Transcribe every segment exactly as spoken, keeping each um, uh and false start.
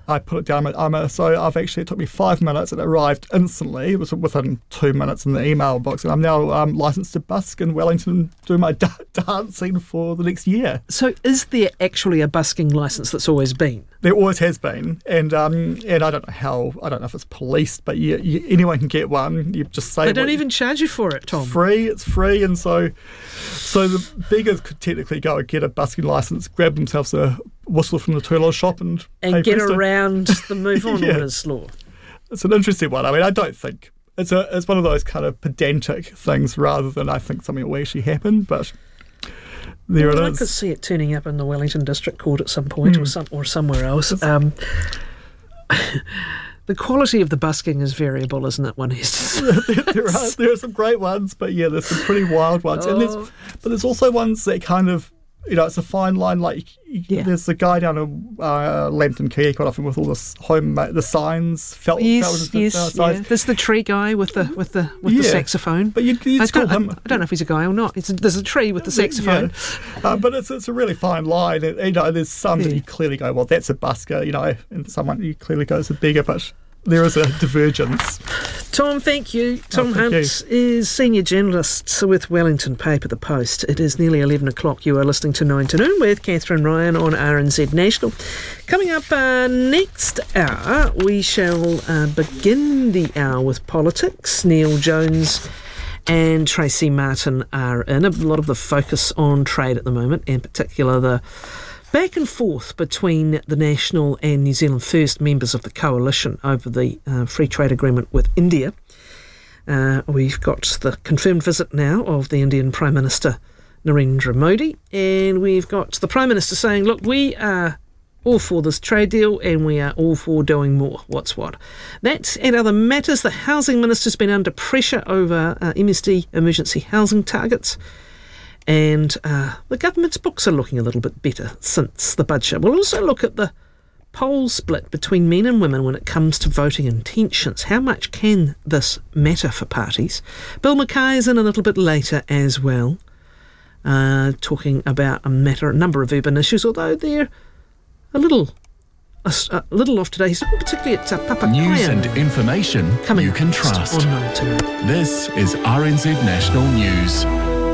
I put it down. I'm a, so I've actually, it took me five minutes and it arrived instantly. It was within two minutes in the email box. And I'm now um, licensed to busk in Wellington, do my da- dancing for the next year. So is there actually a busking licence that's always been? There always has been. And um, and I don't know how, I don't know if it's policed, but you, you, anyone can get one. You just say... They don't what, even charge you for it, Tom. It's free, it's free. And so, so the beggars could technically go and get a busking licence, grab themselves a whistle from the tool shop and... And get presto. around the move on Yeah. orders law. It's an interesting one. I mean, I don't think it's a it's one of those kind of pedantic things rather than I think something will actually happen. But there well, it I is. could see it turning up in the Wellington District Court at some point, Mm. or some or somewhere else. Um, the quality of the busking is variable, isn't it? One has to say. there, there are there are some great ones, but yeah, there's some pretty wild ones. Oh. And there's, but there's also ones that kind of, you know, it's a fine line. Like Yeah. there's a guy down in uh, Lambton Quay quite often with all this home the signs, felt, Yes, felt, yes, uh, yeah. signs. There's the tree guy with the with the with the Yeah. saxophone. But you you'd I call don't, him. I, I don't know if he's a guy or not. It's a, there's a tree with the saxophone. Yeah. Uh, but it's it's a really fine line. And, you know, there's some that Yeah. you clearly go, well, that's a busker, you know, and someone you clearly goes a beggar, but there is a divergence. Tom, thank you. Tom Oh, thank Hunt is senior journalist with Wellington paper The Post. It is nearly eleven o'clock. You are listening to Nine to Noon with Catherine Ryan on R N Z National. Coming up uh, next hour, we shall uh, begin the hour with politics. Neil Jones and Tracy Martin are in. A lot of the focus on trade at the moment, in particular the back and forth between the National and New Zealand First members of the coalition over the uh, free trade agreement with India. Uh, we've got the confirmed visit now of the Indian Prime Minister Narendra Modi, and we've got the Prime Minister saying, look, we are all for this trade deal and we are all for doing more. What's what? That and other matters. The Housing Minister's been under pressure over uh, M S D emergency housing targets. And uh, the government's books are looking a little bit better since the budget. We'll also look at the poll split between men and women when it comes to voting intentions. How much can this matter for parties? Bill Mackay is in a little bit later as well, uh, talking about a matter, a number of urban issues, although they're a little a, a little off today. He's looking particularly at uh, Papakaya. News and information Coming you can next trust. on Nine to Noon. This is R N Z National News.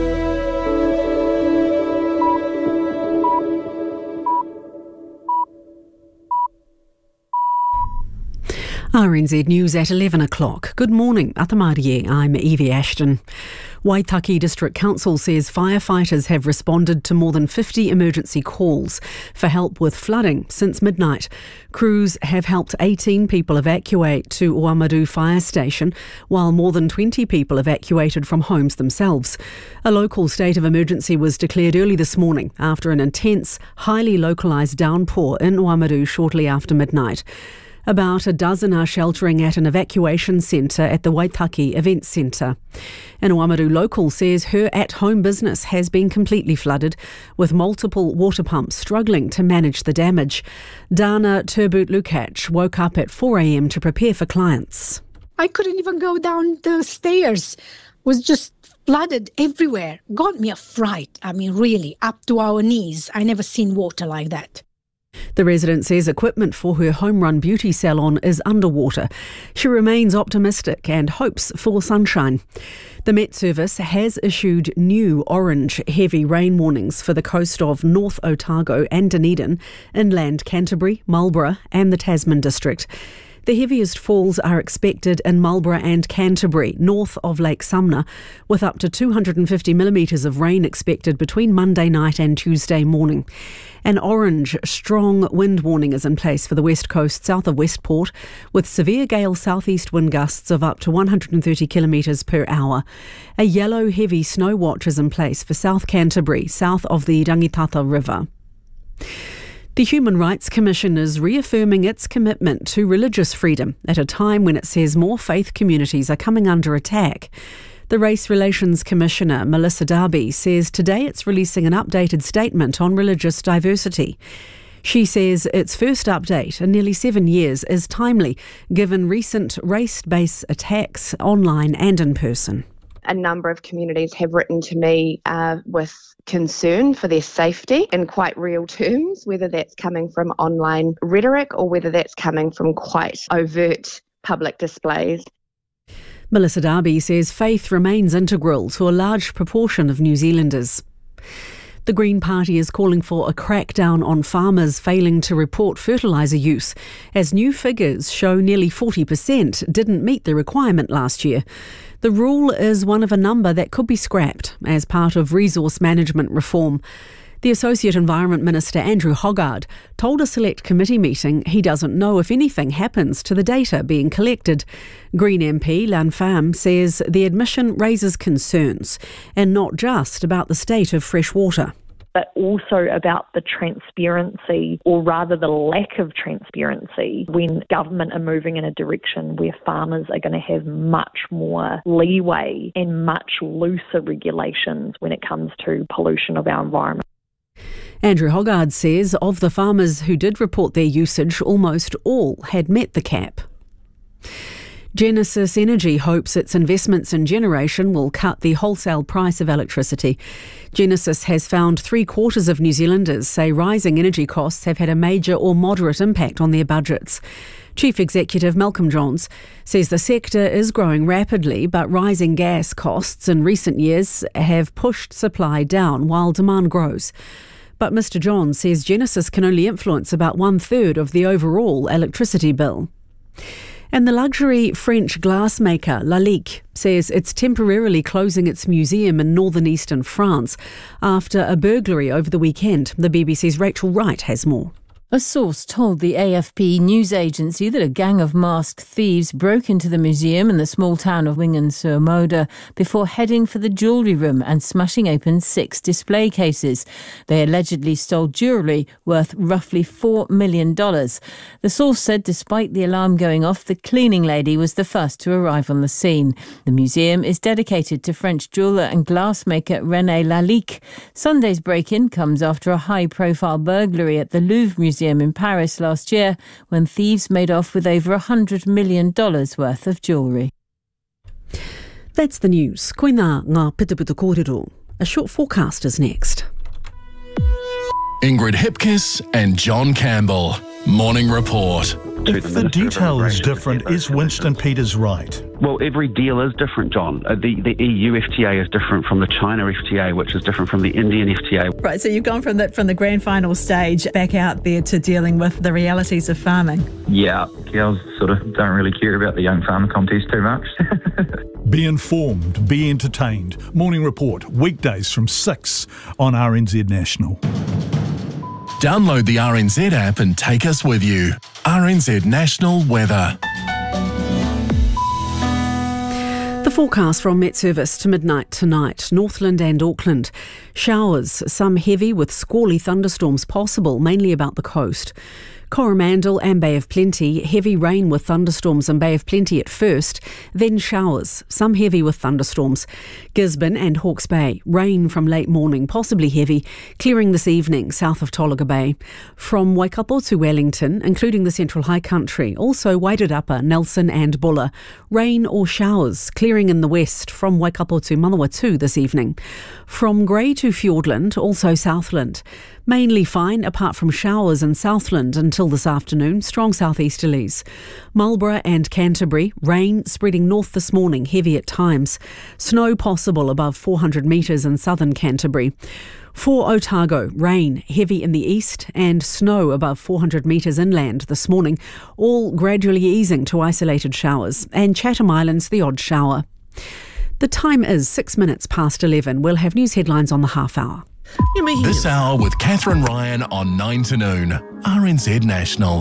R N Z News at eleven o'clock. Good morning, Atamarie. I'm Evie Ashton. Waitaki District Council says firefighters have responded to more than fifty emergency calls for help with flooding since midnight. Crews have helped eighteen people evacuate to Oamaru Fire Station, while more than twenty people evacuated from homes themselves. A local state of emergency was declared early this morning after an intense, highly localised downpour in Oamaru shortly after midnight. About a dozen are sheltering at an evacuation centre at the Waitaki Event Centre. An Oamaru local says her at-home business has been completely flooded, with multiple water pumps struggling to manage the damage. Dana Turbut-Lukac woke up at four a.m. to prepare for clients. I couldn't even go down the stairs. It was just flooded everywhere. Got me a fright. I mean, really, up to our knees. I never seen water like that. The resident says equipment for her home-run beauty salon is underwater. She remains optimistic and hopes for sunshine. The Met Service has issued new orange heavy rain warnings for the coast of North Otago and Dunedin, inland Canterbury, Marlborough and the Tasman district. The heaviest falls are expected in Marlborough and Canterbury, north of Lake Sumner, with up to two hundred fifty millimetres of rain expected between Monday night and Tuesday morning. An orange, strong wind warning is in place for the west coast south of Westport, with severe gale southeast wind gusts of up to one hundred thirty kilometres per hour. A yellow heavy snow watch is in place for South Canterbury, south of the Rangitata River. The Human Rights Commission is reaffirming its commitment to religious freedom at a time when it says more faith communities are coming under attack. The Race Relations Commissioner, Melissa Darby, says today it's releasing an updated statement on religious diversity. She says its first update in nearly seven years is timely, given recent race-based attacks online and in person. a number of communities have written to me uh, with concern for their safety in quite real terms, whether that's coming from online rhetoric or whether that's coming from quite overt public displays. Melissa Darby says faith remains integral to a large proportion of New Zealanders. The Green Party is calling for a crackdown on farmers failing to report fertiliser use, as new figures show nearly forty percent didn't meet the requirement last year. The rule is one of a number that could be scrapped as part of resource management reform. The Associate Environment Minister Andrew Hoggard told a select committee meeting he doesn't know if anything happens to the data being collected. Green M P Lan Pham says the admission raises concerns, and not just about the state of fresh water, but also about the transparency, or rather the lack of transparency, when government are moving in a direction where farmers are going to have much more leeway and much looser regulations when it comes to pollution of our environment. Andrew Hoggard says of the farmers who did report their usage, almost all had met the cap. Genesis Energy hopes its investments in generation will cut the wholesale price of electricity. Genesis has found three quarters of New Zealanders say rising energy costs have had a major or moderate impact on their budgets. Chief Executive Malcolm Johns says the sector is growing rapidly, but rising gas costs in recent years have pushed supply down while demand grows. But Mr Johns says Genesis can only influence about one-third of the overall electricity bill. And the luxury French glassmaker Lalique says it's temporarily closing its museum in northern eastern France after a burglary over the weekend. The B B C's Rachel Wright has more. A source told the A F P news agency that a gang of masked thieves broke into the museum in the small town of Wingen-sur-Moder before heading for the jewellery room and smashing open six display cases. They allegedly stole jewellery worth roughly four million dollars. The source said despite the alarm going off, the cleaning lady was the first to arrive on the scene. The museum is dedicated to French jeweller and glassmaker René Lalique. Sunday's break-in comes after a high-profile burglary at the Louvre Museum in Paris last year, when thieves made off with over one hundred million dollars worth of jewellery. That's the news. Koina ngā pitaputa kōrero. A short forecast is next. Ingrid Hipkiss and John Campbell. Morning Report. If the detail is different, is Winston Peters right? Well, every deal is different, John. Uh, the, the E U F T A is different from the China F T A, which is different from the Indian F T A. Right, so you've gone from the, from the grand final stage back out there to dealing with the realities of farming. Yeah, girls sort of don't really care about the young farmer contest too much. Be informed, be entertained. Morning Report, weekdays from six on R N Z National. Download the R N Z app and take us with you. R N Z National Weather. The forecast from Met Service to midnight tonight, Northland and Auckland. Showers, some heavy with squally thunderstorms possible, mainly about the coast. Coromandel and Bay of Plenty, heavy rain with thunderstorms in Bay of Plenty at first, then showers, some heavy with thunderstorms. Gisborne and Hawke's Bay, rain from late morning, possibly heavy, clearing this evening south of Tolaga Bay. From Waikato to Wellington, including the Central High Country, also Wairarapa, Nelson and Buller, rain or showers, clearing in the west from Waikato to Manawatu this evening. From Grey to Fiordland, also Southland. Mainly fine apart from showers in Southland until this afternoon, strong southeasterlies. Marlborough and Canterbury, rain spreading north this morning, heavy at times. Snow possible above four hundred metres in southern Canterbury. For Otago, rain heavy in the east and snow above four hundred metres inland this morning, all gradually easing to isolated showers. And Chatham Islands, the odd shower. The time is six minutes past eleven. We'll have news headlines on the half hour. This hour with Catherine Ryan on nine to noon. R N Z National.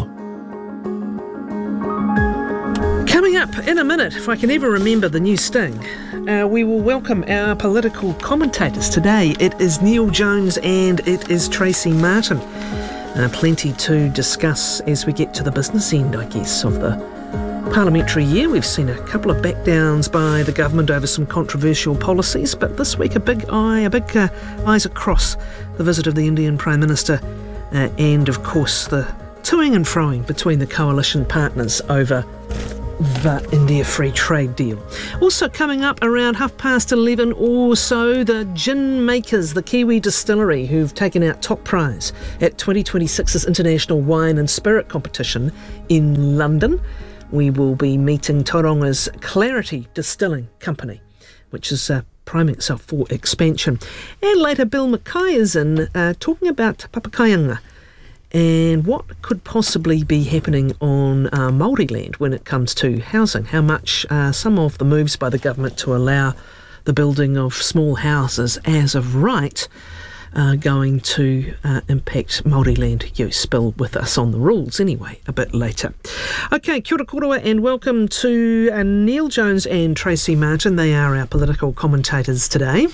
Coming up in a minute, if I can ever remember the new sting, uh, we will welcome our political commentators today. It is Neil Jones and it is Tracy Martin. Uh, plenty to discuss as we get to the business end, I guess, of the parliamentary year. We've seen a couple of backdowns by the government over some controversial policies, but this week a big eye, a big uh, eyes across the visit of the Indian Prime Minister uh, and, of course, the toing and froing between the coalition partners over the India Free Trade Deal. Also coming up around half past eleven or so, the gin makers, the Kiwi Distillery, who've taken out top prize at twenty twenty-six's International Wine and Spirit Competition in London. We will be meeting Tauronga's Clarity Distilling Company, which is uh, priming itself for expansion. And later, Bill Mackay is in uh, talking about Papakayanga and what could possibly be happening on uh, Māori land when it comes to housing. How much uh, some of the moves by the government to allow the building of small houses as of right are going to uh, impact Māori land use. Bill with us on the rules anyway, a bit later. Okay, kia ora koroa and welcome to uh, Neil Jones and Tracy Martin. They are our political commentators today.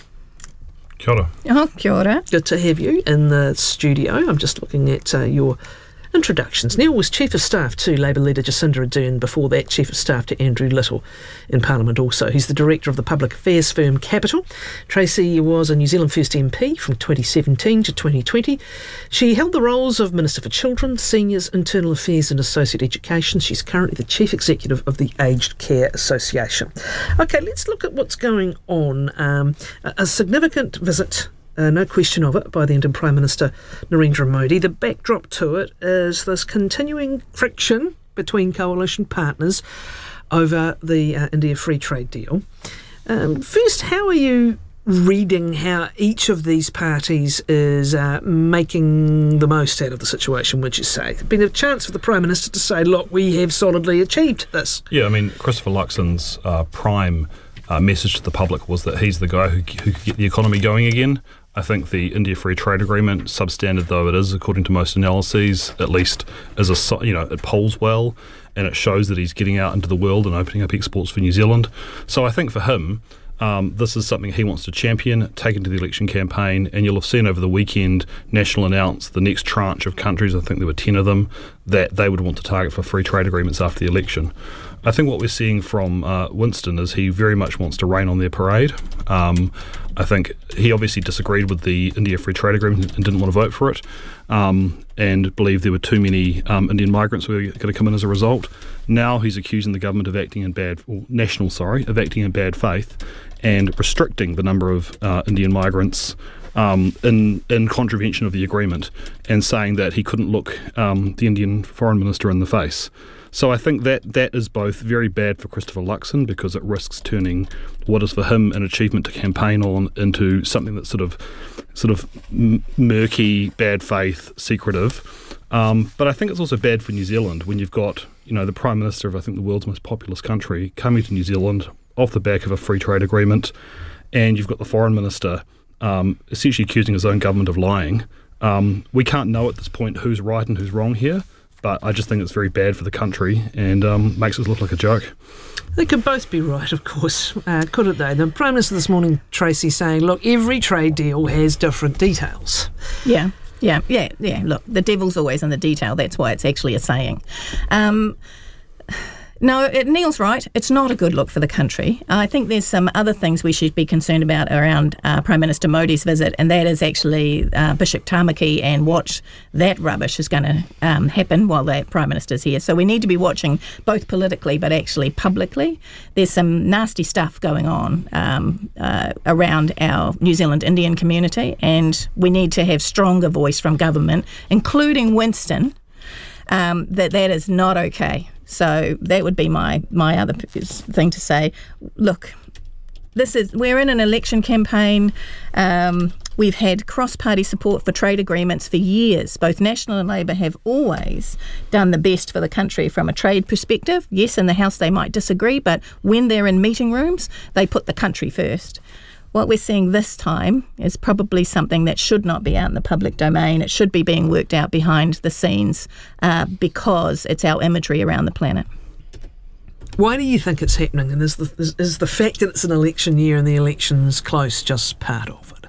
Kia ora. Oh, kia ora. Good to have you in the studio. I'm just looking at uh, your introductions. Neil was Chief of Staff to Labour leader Jacinda Ardern, before that Chief of Staff to Andrew Little in Parliament also. He's the Director of the public affairs firm Capital. Tracy was a New Zealand First M P from twenty seventeen to twenty twenty. She held the roles of Minister for Children, Seniors, Internal Affairs and Associate Education. She's currently the Chief Executive of the Aged Care Association. Okay, let's look at what's going on. Um, a, a significant visit, Uh, no question of it, by the Indian Prime Minister Narendra Modi. The backdrop to it is this continuing friction between coalition partners over the uh, India Free Trade Deal. Um, first, how are you reading how each of these parties is uh, making the most out of the situation, would you say? There's been a chance for the Prime Minister to say, look, we have solidly achieved this. Yeah, I mean, Christopher Luxon's uh, prime uh, message to the public was that he's the guy who, who could get the economy going again. I think the India Free Trade Agreement, substandard though it is, according to most analyses, at least is a, you know, it polls well and it shows that he's getting out into the world and opening up exports for New Zealand. So I think for him, um, this is something he wants to champion, take into the election campaign, and you'll have seen over the weekend National announce the next tranche of countries, I think there were ten of them, that they would want to target for free trade agreements after the election. I think what we're seeing from uh, Winston is he very much wants to rain on their parade. Um, I think he obviously disagreed with the India Free Trade Agreement and didn't want to vote for it, um, and believed there were too many um, Indian migrants who were going to come in as a result. Now he's accusing the government of acting in bad, or National, sorry, of acting in bad faith and restricting the number of uh, Indian migrants Um, in, in contravention of the agreement, and saying that he couldn't look um, the Indian Foreign Minister in the face. So I think that that is both very bad for Christopher Luxon, because it risks turning what is for him an achievement to campaign on into something that's sort of sort of m- murky, bad faith, secretive. Um, but I think it's also bad for New Zealand when you've got, you know, the Prime Minister of, I think, the world's most populous country coming to New Zealand off the back of a free trade agreement, and you've got the Foreign Minister Um, essentially accusing his own government of lying. Um, we can't know at this point who's right and who's wrong here, but I just think it's very bad for the country and um, makes us look like a joke. They could both be right, of course, uh, couldn't they? The Prime Minister this morning, Tracy, saying, look, every trade deal has different details. Yeah, yeah, yeah, yeah. Look, the devil's always in the detail. That's why it's actually a saying. Um... No, it, Neil's right. It's not a good look for the country. I think there's some other things we should be concerned about around uh, Prime Minister Modi's visit, and that is actually uh, Bishop Tamaki and what that rubbish is going to um, happen while the Prime Minister's here. So we need to be watching both politically but actually publicly. There's some nasty stuff going on um, uh, around our New Zealand Indian community, and we need to have stronger voice from government, including Winston, um, that that is not okay. So that would be my, my other thing to say. Look, this is we're in an election campaign. Um, we've had cross-party support for trade agreements for years. Both National and Labour have always done the best for the country from a trade perspective. Yes, in the House they might disagree, but when they're in meeting rooms, they put the country first. What we're seeing this time is probably something that should not be out in the public domain. It should be being worked out behind the scenes uh, because it's our imagery around the planet. Why do you think it's happening? And is the, is, is the fact that it's an election year and the election's close just part of it?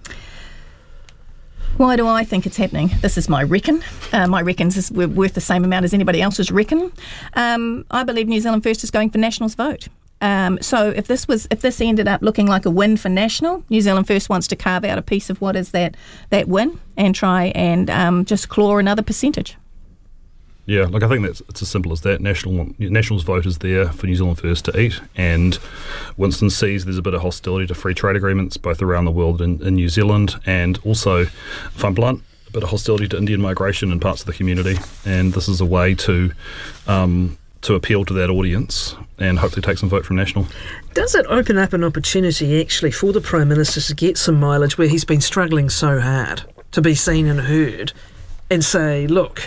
Why do I think it's happening? This is my reckon. Uh, my reckons is worth the same amount as anybody else's reckon. Um, I believe New Zealand First is going for National's vote. Um, so if this was, if this ended up looking like a win for National, New Zealand First wants to carve out a piece of what is that that win and try and um, just claw another percentage. Yeah, like I think that's it's as simple as that. National Nationals vote is there for New Zealand First to eat, and Winston sees there's a bit of hostility to free trade agreements both around the world and in New Zealand, and also, if I'm blunt, a bit of hostility to Indian migration in parts of the community, and this is a way to um, to appeal to that audience and hopefully take some vote from National. Does it open up an opportunity actually for the Prime Minister to get some mileage where he's been struggling so hard to be seen and heard, and say, look,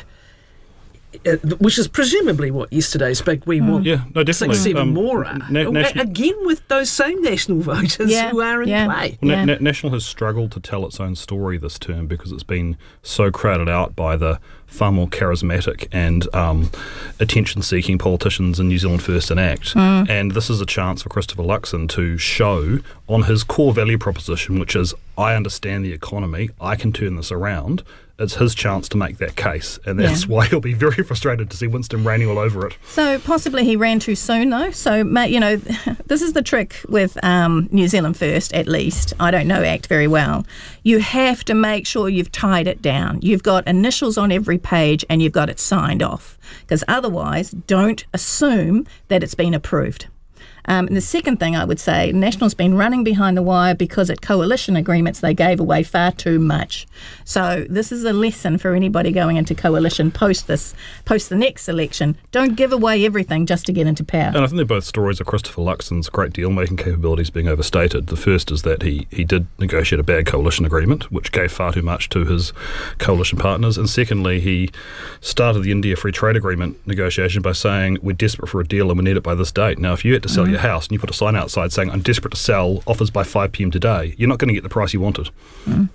Uh, which is presumably what yesterday's big we want. Yeah, no, definitely. Six, seven um, more. Na- National- Again with those same National voters Yeah, who are in yeah. play. Well, Yeah. Na- Na- National has struggled to tell its own story this term because it's been so crowded out by the far more charismatic and um, attention-seeking politicians in New Zealand First and ACT. Mm. And this is a chance for Christopher Luxon to show on his core value proposition, which is, I understand the economy, I can turn this around. It's his chance to make that case, and that's Yeah. why he'll be very frustrated to see Winston raining all over it. So possibly he ran too soon, though. So, ma- you know, this is the trick with um, New Zealand First, at least. I don't know ACT very well. You have to make sure you've tied it down. You've got initials on every page and you've got it signed off. Because otherwise, don't assume that it's been approved. Um, and the second thing I would say, National's been running behind the wire because at coalition agreements they gave away far too much. So this is a lesson for anybody going into coalition post this, post the next election. Don't give away everything just to get into power. And I think they're both stories of Christopher Luxon's great deal-making capabilities being overstated. The first is that he, he did negotiate a bad coalition agreement, which gave far too much to his coalition partners. And secondly, he started the India Free Trade Agreement negotiation by saying, we're desperate for a deal and we need it by this date. Now, if you had to sell Mm. your house and you put a sign outside saying, I'm desperate to sell, offers by five p.m. today, you're not going to get the price you wanted. Mm.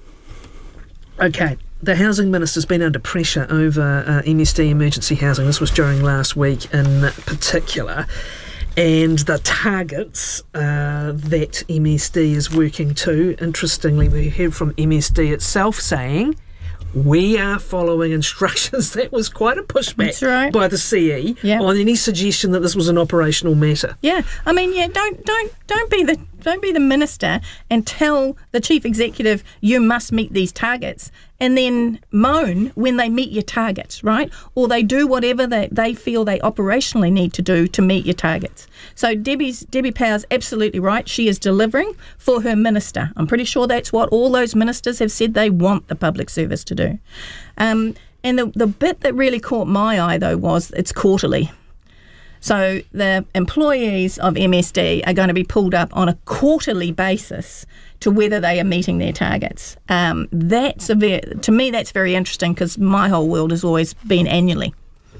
Okay, the Housing Minister's been under pressure over uh, M S D emergency housing. This was during last week in particular. And the targets uh, that M S D is working to, interestingly, we heard from M S D itself saying, we are following instructions. That was quite a pushback right. by the C E Yeah. on any suggestion that this was an operational matter. Yeah, I mean, yeah, don't don't don't be the don't be the minister and tell the chief executive you must meet these targets, and then moan when they meet your targets, right? Or they do whatever they, they feel they operationally need to do to meet your targets. So Debbie's Debbie Power's absolutely right. She is delivering for her minister. I'm pretty sure that's what all those ministers have said they want the public service to do. Um, and the the bit that really caught my eye though was it's quarterly. So the employees of M S D are going to be pulled up on a quarterly basis to whether they are meeting their targets. Um, that's a very, to me, that's very interesting because my whole world has always been annually.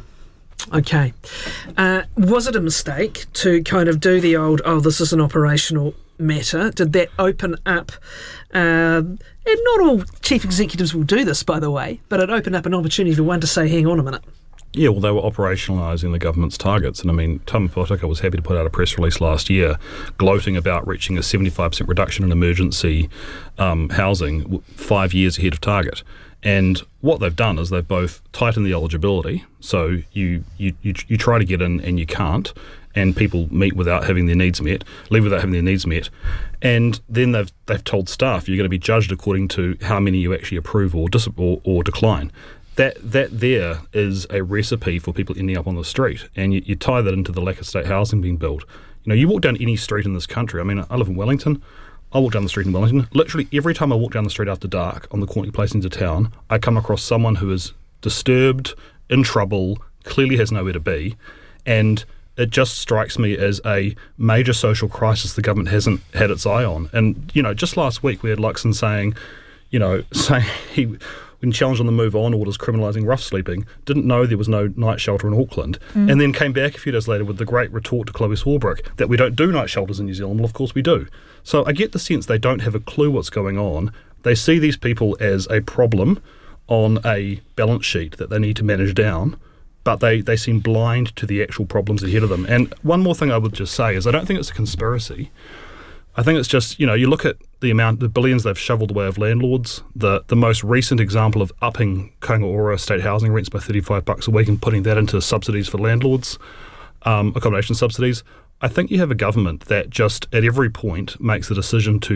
Okay. Uh, was it a mistake to kind of do the old, oh, this is an operational matter? Did that open up, uh, and not all chief executives will do this, by the way, but it opened up an opportunity for one to say, hang on a minute. Yeah, well, they were operationalising the government's targets. And I mean, Tama Potika was happy to put out a press release last year gloating about reaching a seventy-five percent reduction in emergency um, housing w- five years ahead of target. And what they've done is they've both tightened the eligibility. So you, you, you, you try to get in and you can't, and people meet without having their needs met, leave without having their needs met. And then they've they've told staff you're going to be judged according to how many you actually approve or dis- or, or decline. That that there is a recipe for people ending up on the street, and you, you tie that into the lack of state housing being built. You know, you walk down any street in this country. I mean, I live in Wellington. I walk down the street in Wellington. Literally every time I walk down the street after dark on the Courtenay Place into town, I come across someone who is disturbed, in trouble, clearly has nowhere to be, and it just strikes me as a major social crisis the government hasn't had its eye on. And, you know, just last week we had Luxon saying, you know, saying he... when challenged on the Move On orders criminalising rough sleeping, didn't know there was no night shelter in Auckland, mm. and then came back a few days later with the great retort to Chloe Swarbrick that we don't do night shelters in New Zealand. Well, of course we do. So I get the sense they don't have a clue what's going on. They see these people as a problem on a balance sheet that they need to manage down, but they, they seem blind to the actual problems ahead of them. And one more thing I would just say is I don't think it's a conspiracy. I think it's just, you know, you look at the amount, the billions they've shoveled away of landlords, the the most recent example of upping Kaunga-Ora state housing rents by thirty-five bucks a week and putting that into subsidies for landlords, um, accommodation subsidies. I think you have a government that just at every point makes the decision to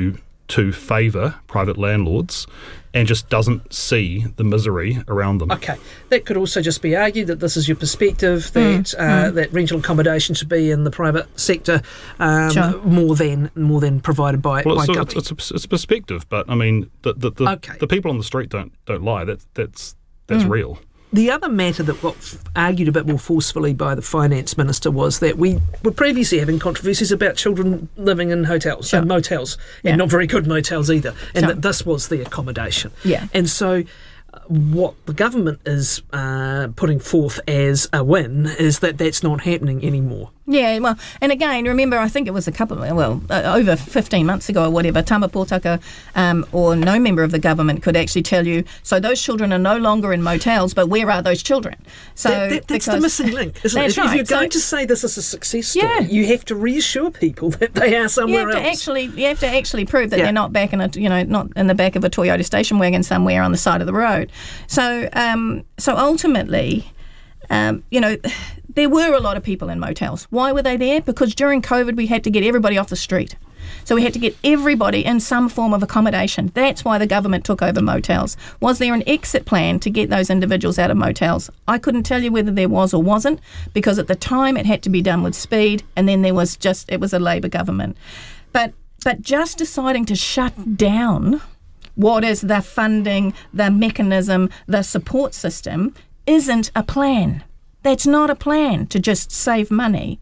to favour private landlords and just doesn't see the misery around them. Okay, that could also just be argued that this is your perspective, that Mm, uh, mm. that rental accommodation should be in the private sector um, Sure. more than more than provided by, Well, by it's, a, government. it's, it's, a, it's a perspective, but I mean, the the, the, Okay. the people on the street don't don't lie. That, that's that's Mm. real. The other matter that got f- argued a bit more forcefully by the finance minister was that we were previously having controversies about children living in hotels, Sure. uh, motels, Yeah. and not very good motels either, and Sure. that this was the accommodation. Yeah. And so uh, what the government is uh, putting forth as a win is that that's not happening anymore. Yeah, well, and again, remember, I think it was a couple of, well, uh, over fifteen months ago or whatever, Tama Pōtaka um, or no member of the government could actually tell you, so those children are no longer in motels, but where are those children? So That- that- that's the because- missing link, isn't That's it? If, right. if you're going So- to say this is a success story, Yeah. you have to reassure people that they are You somewhere have to else. actually, you have to actually prove that Yeah. they're not back in a, you know, not in the back of a Toyota station wagon somewhere on the side of the road. So, um, so ultimately, um, you know, there were a lot of people in motels. Why were they there? Because during COVID, we had to get everybody off the street. So we had to get everybody in some form of accommodation. That's why the government took over motels. Was there an exit plan to get those individuals out of motels? I couldn't tell you whether there was or wasn't, because at the time it had to be done with speed, and then there was just, it was a Labour government. But but just deciding to shut down what is the funding, the mechanism, the support system isn't a plan. That's not a plan to just save money.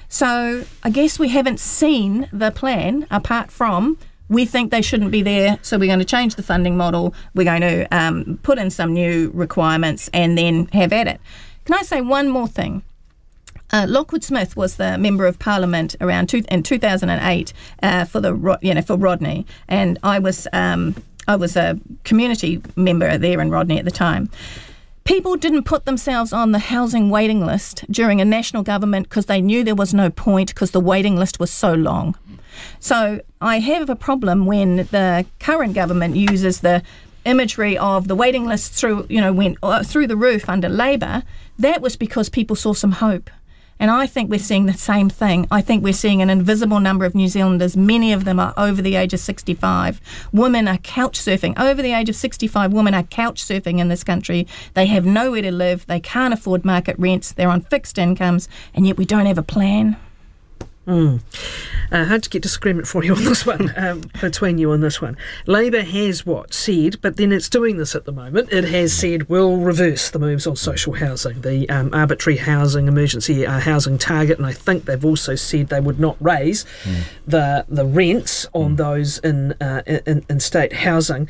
So I guess we haven't seen the plan apart from we think they shouldn't be there, so we're going to change the funding model, we're going to um, put in some new requirements and then have at it. Can I say one more thing? Uh, Lockwood Smith was the member of Parliament around two, in two thousand eight uh, for the Ro- you know for Rodney, and I was um, I was a community member there in Rodney at the time. People didn't put themselves on the housing waiting list during a national government because they knew there was no point because the waiting list was so long. So I have a problem when the current government uses the imagery of the waiting list through, you know, went uh, through the roof under Labour. That was because people saw some hope. And I think we're seeing the same thing. I think we're seeing an invisible number of New Zealanders. Many of them are over the age of sixty-five. Women are couch surfing. Over the age of sixty-five, women are couch surfing in this country. They have nowhere to live. They can't afford market rents. They're on fixed incomes. And yet we don't have a plan. Mm. Uh, hard to get disagreement for you on this one, um, between you on this one. Labour has what said, but then it's doing this at the moment. It has said we'll reverse the moves on social housing, the um, arbitrary housing emergency uh, housing target, and I think they've also said they would not raise mm. the the rents on mm. those in, uh, in in state housing.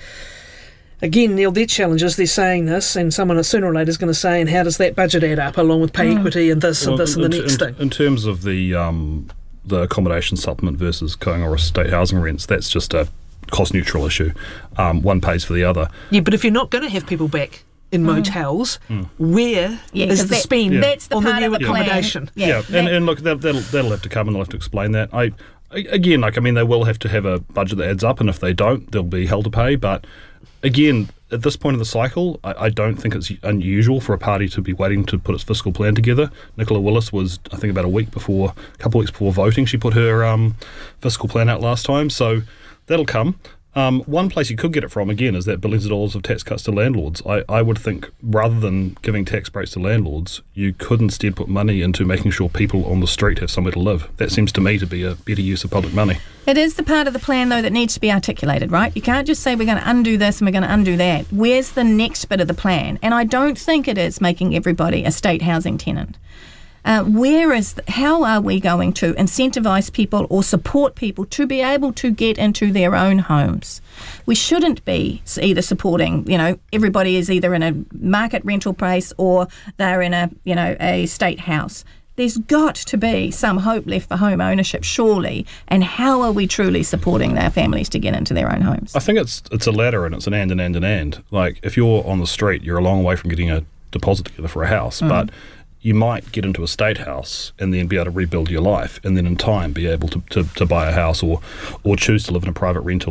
Again, Neil, their challenges, they're saying this, and someone sooner or later is going to say, and how does that budget add up, along with pay mm. equity and this well, and this in, and the next in, thing? In terms of the um, the accommodation supplement versus going or state housing rents, that's just a cost-neutral issue. Um, one pays for the other. Yeah, but if you're not going to have people back in mm. motels, mm. where yeah, is the that, spend yeah. that's the on part the new of the accommodation? Plan. Yeah, yeah. And, and look, that, that'll, that'll have to come and they'll have to explain that. I Again, like, I mean, they will have to have a budget that adds up, and if they don't, there'll be hell to pay. But again, at this point in the cycle, I, I don't think it's unusual for a party to be waiting to put its fiscal plan together. Nicola Willis was, I think, about a week before, a couple of weeks before voting, she put her um, fiscal plan out last time. So that'll come. Um, one place you could get it from, again, is that billions of dollars of tax cuts to landlords. I, I would think rather than giving tax breaks to landlords, you could instead put money into making sure people on the street have somewhere to live. That seems to me to be a better use of public money. It is the part of the plan, though, that needs to be articulated, right? You can't just say we're going to undo this and we're going to undo that. Where's the next bit of the plan? And I don't think it is making everybody a state housing tenant. Uh, where is, the, how are we going to incentivise people or support people to be able to get into their own homes? We shouldn't be either supporting, you know, everybody is either in a market rental place or they're in a, you know, a state house. There's got to be some hope left for home ownership, surely. And how are we truly supporting their families to get into their own homes? I think it's it's a ladder and it's an and and and and and. Like, if you're on the street, you're a long way from getting a deposit together for a house, mm. but you might get into a state house and then be able to rebuild your life, and then in time be able to, to, to buy a house or or choose to live in a private rental.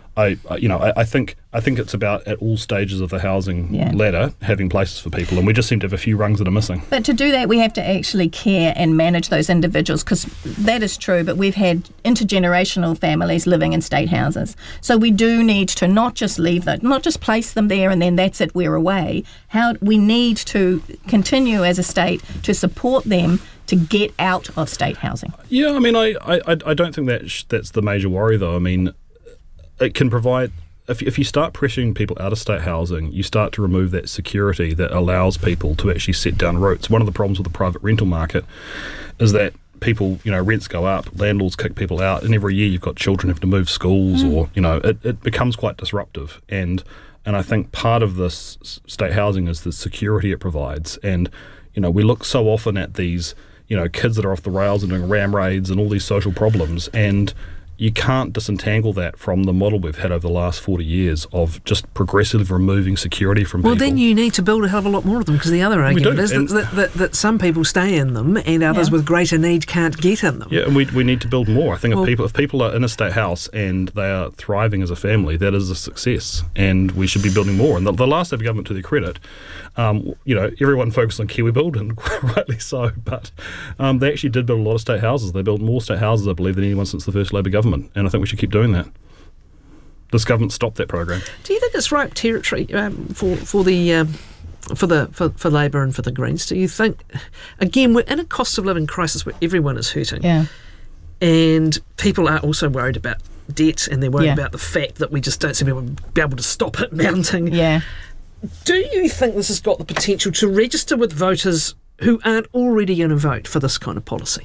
I, I you know, I, I think I think it's about at all stages of the housing Yeah. ladder having places for people, and we just seem to have a few rungs that are missing. But to do that, we have to actually care and manage those individuals, because that is true, but we've had intergenerational families living in state houses. So we do need to not just leave them, not just place them there and then that's it, we're away. How we need to continue as a state to support them to get out of state housing. Yeah, I mean, I, I, I don't think that sh- that's the major worry, though. I mean, it can provide... If, if you start pressuring people out of state housing, you start to remove that security that allows people to actually set down roots. One of the problems with the private rental market is that people, you know, rents go up, landlords kick people out, and every year you've got children having to move schools, mm. or, you know, it, it becomes quite disruptive. And and I think part of this state housing is the security it provides. And, you know, we look so often at these, you know, kids that are off the rails and doing ram raids and all these social problems, and you can't disentangle that from the model we've had over the last forty years of just progressively removing security from well, people. Well, then you need to build a hell of a lot more of them, because the other argument do, is that, that, that, that some people stay in them and others Yeah. with greater need can't get in them. Yeah, and we we need to build more. I think Well- if people if people are in a state house and they are thriving as a family, that is a success, and we should be building more. And the, the last Labour government, to their credit, um, you know, everyone focused on KiwiBuild, and rightly so, but um, they actually did build a lot of state houses. They built more state houses, I believe, than anyone since the first Labour government, and I think we should keep doing that. This government stopped that program. Do you think it's ripe territory um, for for the um, for the for, for Labour and for the Greens? Do you think, again, we're in a cost of living crisis where everyone is hurting, Yeah. and people are also worried about debt, and they're worried Yeah. about the fact that we just don't seem to be able to stop it mounting. Yeah. Do you think this has got the potential to register with voters who aren't already going to vote for this kind of policy?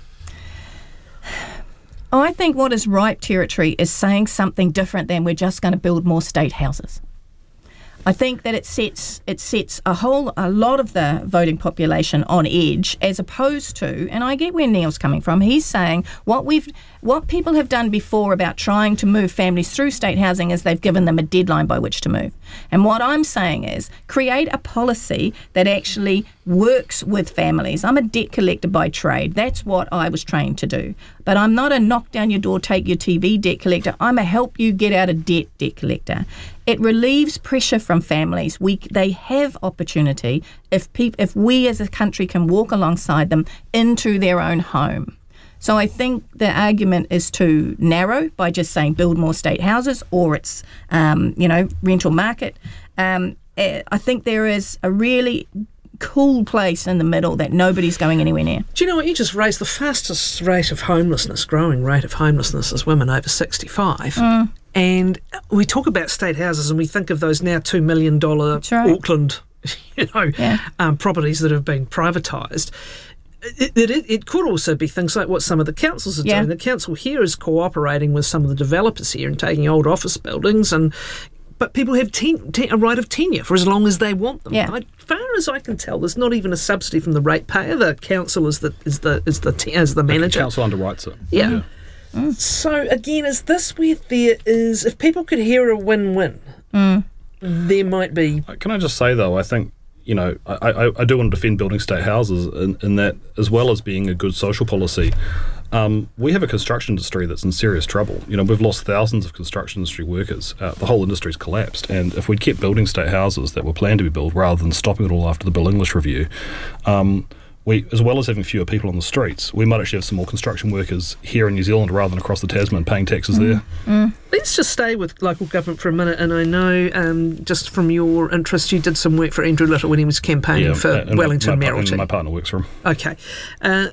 I think what is ripe territory is saying something different than we're just going to build more state houses. I think that it sets it sets a whole a lot of the voting population on edge, as opposed to, and I get where Neil's coming from. He's saying what we've what people have done before about trying to move families through state housing is they've given them a deadline by which to move. And what I'm saying is create a policy that actually works with families. I'm a debt collector by trade. That's what I was trained to do. But I'm not a knock down your door, take your T V debt collector. I'm a help you get out of debt debt collector. It relieves pressure from families. We they have opportunity if peop, if we as a country can walk alongside them into their own home. So I think the argument is too narrow by just saying build more state houses, or it's um, you know rental market. Um, I think there is a really cool place in the middle that nobody's going anywhere near. Do you know what? You just raised the fastest rate of homelessness, growing rate of homelessness, is women over sixty-five. Mm. And we talk about state houses and we think of those now two million dollars right. Auckland you know, yeah. um, properties that have been privatised. It, it, it could also be things like what some of the councils are yeah. doing. The council here is cooperating with some of the developers here and taking old office buildings, and but people have ten, ten, a right of tenure for as long as they want them. Yeah. As far as I can tell, there's not even a subsidy from the ratepayer. The council is the is the is the as the manager. The council underwrites it. Yeah. yeah. Mm. So again, is this where there is? If people could hear a win-win, mm. there might be. Can I just say though? I think. You know, I, I, I do want to defend building state houses in, in that, as well as being a good social policy. Um, we have a construction industry that's in serious trouble. You know, we've lost thousands of construction industry workers. Uh, the whole industry's collapsed. And if we'd kept building state houses that were planned to be built rather than stopping it all after the Bill English review, um, we, as well as having fewer people on the streets, we might actually have some more construction workers here in New Zealand rather than across the Tasman paying taxes mm. there. Mm. Let's just stay with local government for a minute. And I know, um, just from your interest, you did some work for Andrew Little when he was campaigning yeah, for and Wellington my, Mayoralty. My partner works for him. Okay. Uh,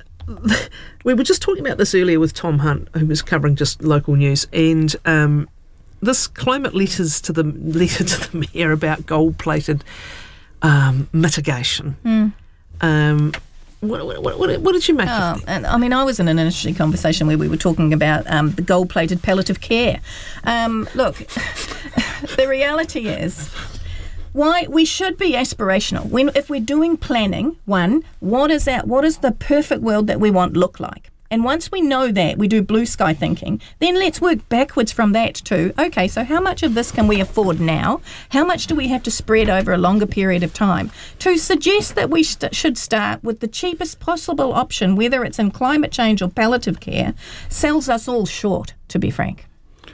we were just talking about this earlier with Tom Hunt, who was covering just local news, and um, this climate letters to the letter to the mayor about gold-plated um, mitigation. Mm. Um, What, what, what, what did you make oh, of that? And, I mean, I was in an interesting conversation where we were talking about um, the gold-plated palliative care. Um, look, the reality is, why we should be aspirational. When if we're doing planning, one, what is that? What does the perfect world that we want look like? And once we know that, we do blue sky thinking, then let's work backwards from that to, okay, so how much of this can we afford now? How much do we have to spread over a longer period of time? To suggest that we st- should start with the cheapest possible option, whether it's in climate change or palliative care, sells us all short, to be frank.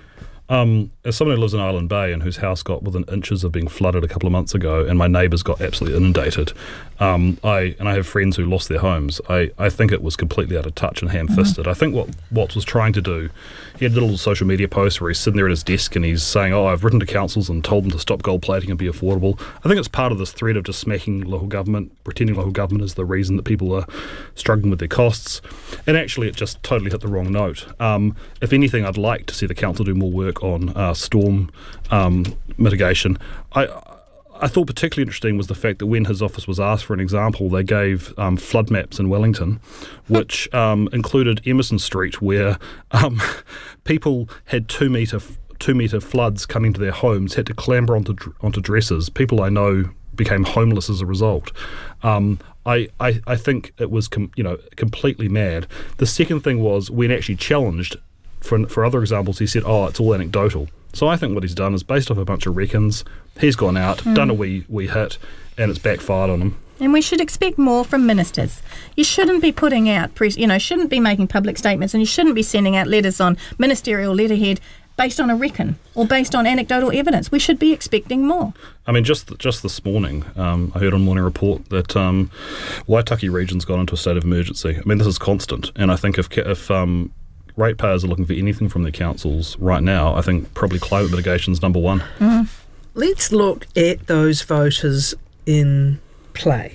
Um, as someone who lives in Island Bay and whose house got within inches of being flooded a couple of months ago, and my neighbours got absolutely inundated, um, I and I have friends who lost their homes, I, I think it was completely out of touch and ham-fisted. Mm-hmm. I think what Watts was trying to do, he had a little social media post where he's sitting there at his desk and he's saying, oh, I've written to councils and told them to stop gold plating and be affordable. I think it's part of this thread of just smacking local government, pretending local government is the reason that people are struggling with their costs. And actually it just totally hit the wrong note. Um, if anything, I'd like to see the council do more work on uh, storm um, mitigation. I I thought particularly interesting was the fact that when his office was asked for an example, they gave um, flood maps in Wellington, which um, included Emerson Street, where um, people had two metre two metre floods coming to their homes, had to clamber onto onto dressers. People I know became homeless as a result. Um, I, I I think it was com- you know completely mad. The second thing was when actually challenged for for other examples, he said, "Oh, it's all anecdotal." So I think what he's done is based off a bunch of reckons. He's gone out, mm. done a wee wee hit, and it's backfired on him. And we should expect more from ministers. You shouldn't be putting out, press, you know, shouldn't be making public statements, and you shouldn't be sending out letters on ministerial letterhead based on a reckon or based on anecdotal evidence. We should be expecting more. I mean, just just this morning, um, I heard on Morning Report that um, Waitaki region's gone into a state of emergency. I mean, this is constant, and I think if if um, ratepayers are looking for anything from their councils right now, I think probably climate mitigation is number one. Mm. Let's look at those voters in play.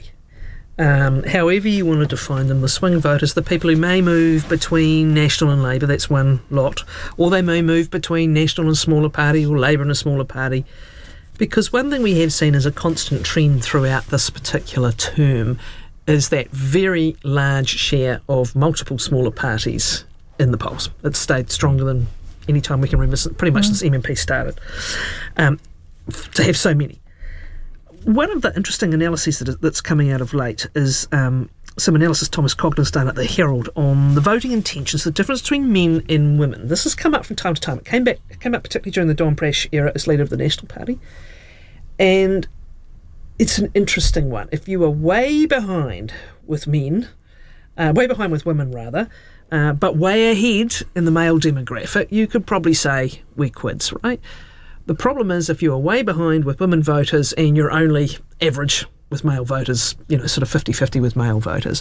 Um, however you want to define them, the swing voters, the people who may move between National and Labour, that's one lot, or they may move between National and smaller party or Labour and a smaller party. Because one thing we have seen as a constant trend throughout this particular term is that very large share of multiple smaller parties in the polls. It's stayed stronger than any time we can remember, pretty much mm. since M M P started, um, to have so many. One of the interesting analyses that is, that's coming out of late is um, some analysis Thomas Cogden's done at the Herald on the voting intentions, the difference between men and women. This has come up from time to time. It came back, it came up particularly during the Don Prash era as leader of the National Party. And it's an interesting one. If you are way behind with men, uh, way behind with women rather, uh, but way ahead in the male demographic, you could probably say we're quids, right? The problem is if you're way behind with women voters and you're only average with male voters, you know, sort of fifty-fifty with male voters.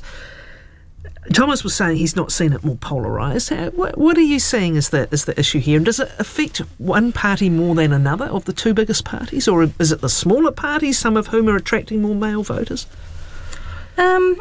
Thomas was saying he's not seen it more polarised. What, what are you seeing as the, as the issue here? And does it affect one party more than another of the two biggest parties? Or is it the smaller parties, some of whom are attracting more male voters? Um...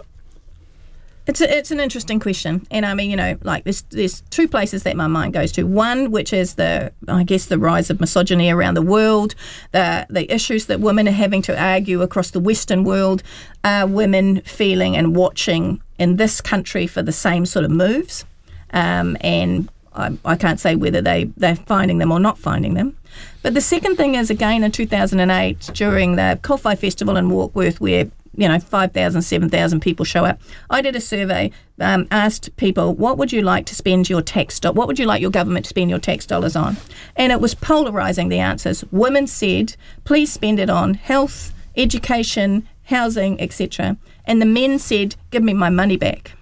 It's a, it's an interesting question, and I mean, you know, like there's there's two places that my mind goes to. One, which is the I guess the rise of misogyny around the world, the the issues that women are having to argue across the Western world, are women feeling and watching in this country for the same sort of moves, um, and I, I can't say whether they they're finding them or not finding them. But the second thing is again in two thousand eight during the Kowhai Festival in Warkworth, where you know, five thousand, seven thousand people show up. I did a survey, um, asked people, what would you like to spend your tax dollars, what would you like your government to spend your tax dollars on? And it was polarising, the answers. Women said, please spend it on health, education, housing, et cetera. And the men said, give me my money back.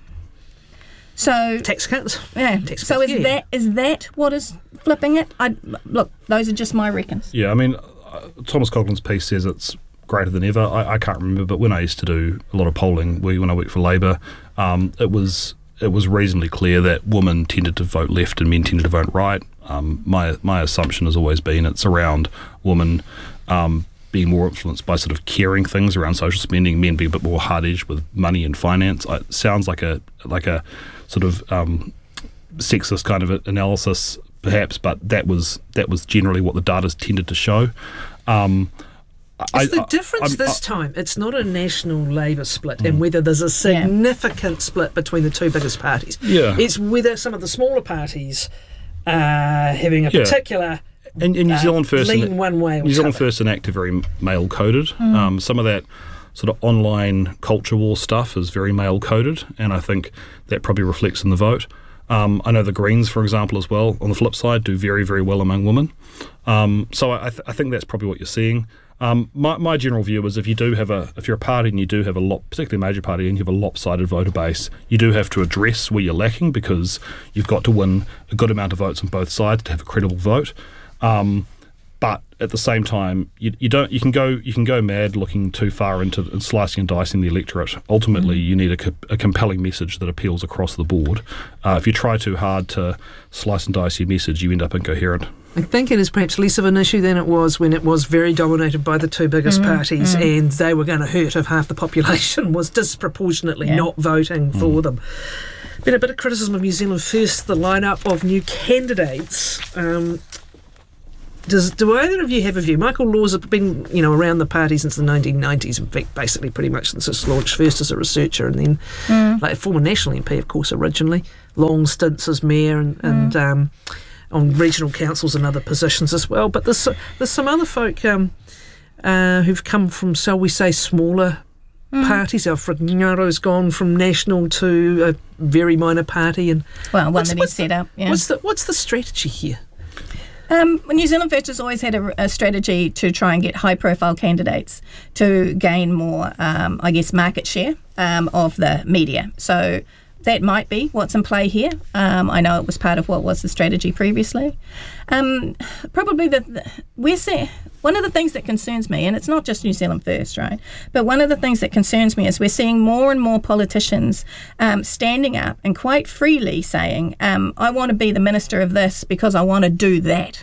So tax cuts. Yeah. Tax so cuts, is yeah. that is that what is flipping it? I look, those are just my reckons. Yeah, I mean, uh, Thomas Cogden's piece says it's greater than ever. I, I can't remember, but when I used to do a lot of polling, we, when I worked for Labour, um, it was it was reasonably clear that women tended to vote left and men tended to vote right. Um, my my assumption has always been it's around women um, being more influenced by sort of caring things around social spending, men being a bit more hard-edged with money and finance. It sounds like a like a sort of um, sexist kind of analysis, perhaps, but that was that was generally what the data tended to show. Um, It's the I, difference I, this I, time. It's not a national Labour split mm. and whether there's a significant yeah. split between the two biggest parties. Yeah. It's whether some of the smaller parties are having a yeah. particular and, and New Zealand uh, First lean and, one way or New Zealand t'other. First and ACT are very male-coded. Mm. Um, some of that sort of online culture war stuff is very male-coded, and I think that probably reflects in the vote. Um, I know the Greens, for example, as well, on the flip side, do very, very well among women. Um, so I, th- I think that's probably what you're seeing. Um, my, my general view is if you do have a, if you're a party and you do have a lot, particularly a major party, and you have a lopsided voter base, you do have to address where you're lacking because you've got to win a good amount of votes on both sides to have a credible vote. Um, but at the same time, you, you don't. You can go. You can go mad looking too far into and slicing and dicing the electorate. Ultimately, mm. you need a, co- a compelling message that appeals across the board. Uh, if you try too hard to slice and dice your message, you end up incoherent. I think it is perhaps less of an issue than it was when it was very dominated by the two biggest mm, parties mm. and they were going to hurt if half the population was disproportionately yeah. not voting mm. for them. Been a bit of criticism of New Zealand First, the lineup of new candidates. Um, does do either of you have a view? Michael Laws has been, you know, around the party since the nineteen nineties, in fact, basically pretty much since its launch, first as a researcher and then mm. like a former National M P, of course, originally. Long stints as mayor and, mm. and um, on regional councils and other positions as well. But there's, there's some other folk um, uh, who've come from, shall we say, smaller Mm. parties. Alfred Ngaro's gone from national to a very minor party, and well, one that he's set up. Yeah. What's the what's the strategy here? Um, New Zealand First has always had a, a strategy to try and get high-profile candidates to gain more, um, I guess, market share um, of the media. So that might be what's in play here. Um, I know it was part of what was the strategy previously. Um, probably the, the we're seeing. One of the things that concerns me, and it's not just New Zealand First, right, but one of the things that concerns me is we're seeing more and more politicians um, standing up and quite freely saying, um, I want to be the minister of this because I want to do that.